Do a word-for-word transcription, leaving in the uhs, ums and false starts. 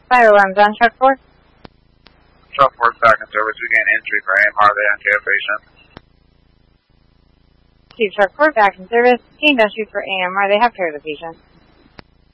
Fire alarms on truck four. Truck four back in service. We gain entry for A M R. They N T F patient. Steve truck four back in service. Gained entry for A M R. They have care of the patient.